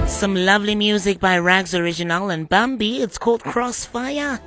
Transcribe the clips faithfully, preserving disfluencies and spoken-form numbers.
Some lovely music by Rags Original and Bambi. It's called Crossfire.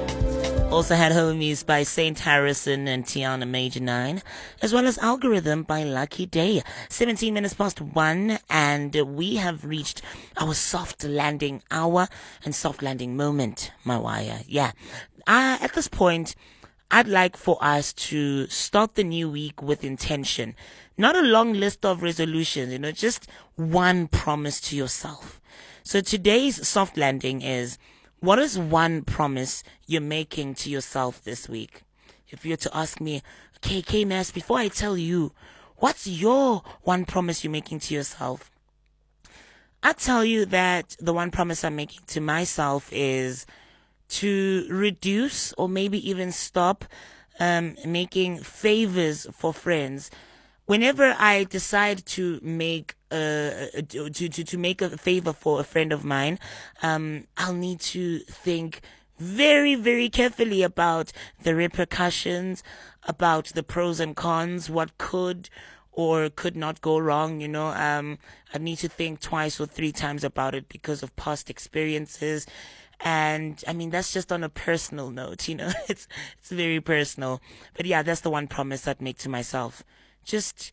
Also had Homies by Saint Harrison and Tiana Major nine, as well as Algorithm by Lucky Day. seventeen minutes past one, and we have reached our soft landing hour and soft landing moment, my wire. Yeah. Uh, at this point, I'd like for us to start the new week with intention. Not a long list of resolutions, you know, just one promise to yourself. So today's soft landing is, what is one promise you're making to yourself this week? If you're to ask me, okay, K-Mass, before I tell you, what's your one promise you're making to yourself? I'll tell you that the one promise I'm making to myself is to reduce or maybe even stop um, making favors for friends. Whenever I decide to make uh, to, to to make a favor for a friend of mine, um, I'll need to think very, very carefully about the repercussions, about the pros and cons, what could or could not go wrong. You know, um, I need to think twice or three times about it because of past experiences. And I mean, that's just on a personal note, you know, it's, it's very personal. But yeah, that's the one promise I'd make to myself. Just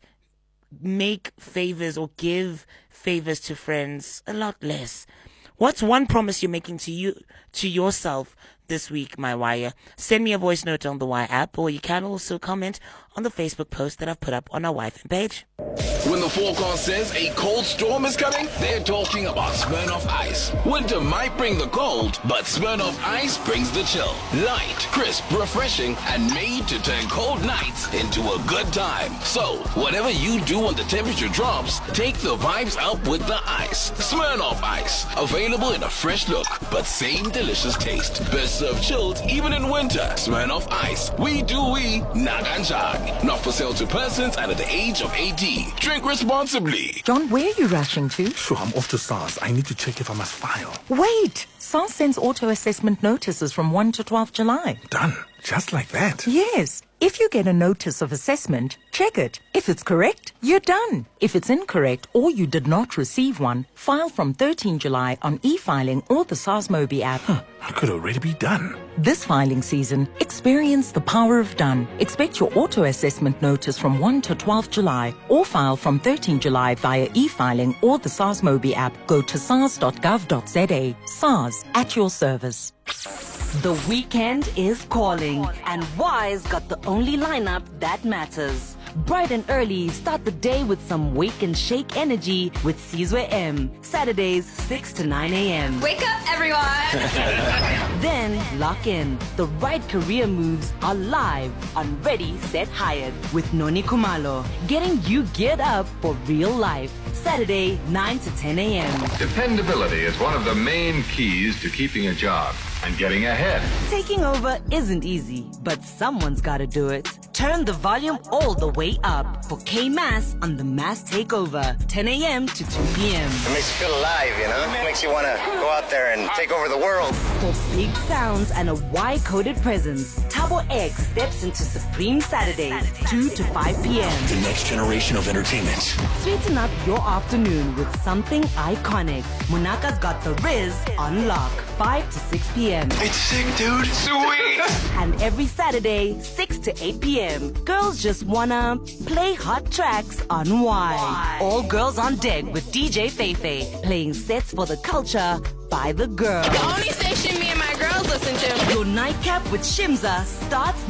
make favors or give favors to friends a lot less. What's one promise you're making to you, to yourself this week, my wire? Send me a voice note on the Wire app, or you can also comment on the Facebook post that I've put up on our Wi-Fi page. When the forecast says a cold storm is coming, they're talking about Smirnoff Ice. Winter might bring the cold, but Smirnoff Ice brings the chill. Light, crisp, refreshing, and made to turn cold nights into a good time. So, whatever you do when the temperature drops, take the vibes up with the ice. Smirnoff Ice. Available in a fresh look, but same delicious taste. Best served chilled even in winter. Smirnoff Ice. We do we, Naganjani. Not for sale to persons under the age of eighteen. Drink responsibly. John, where are you rushing to? Sure, I'm off to SARS. I need to check if I must file. Wait! SARS sends auto-assessment notices from first to twelfth July. Done. Just like that? Yes. If you get a notice of assessment, check it. If it's correct, you're done. If it's incorrect or you did not receive one, file from thirteenth July on e-filing or the SARS Mobi app. Huh, I could already be done. This filing season, experience the power of done. Expect your auto-assessment notice from first to twelfth July or file from thirteenth July via e-filing or the SARS Mobi app. Go to sars dot gov dot za. SARS, at your service. The weekend is calling, and Wise got the only lineup that matters. Bright and early, start the day with some wake and shake energy with Sizwe M. Saturdays, six to nine a.m. Wake up, everyone! Then lock in. The right career moves are live on Ready, Set, Hired with Noni Kumalo, getting you geared up for real life. Saturday, nine to ten a.m. Dependability is one of the main keys to keeping a job and getting ahead. Taking over isn't easy, but someone's got to do it. Turn the volume all the way up for K-Mass on the Mass Takeover, ten a.m. to two p.m. It makes you feel alive, you know? It makes you want to go out there and take over the world. For big sounds and a Y-coded presence, Tabo X steps into Supreme Saturdays, two to five p.m. The next generation of entertainment. Sweeten up your afternoon with something iconic. Munaka's got the Riz on lock, five to six p.m. It's sick, dude. Sweet. And every Saturday, six to eight p.m. Girls just wanna play hot tracks on Y. All girls on deck with D J Feifei, playing sets for the culture by the girls. The only station me and my girls listen to. Your nightcap with Shimza starts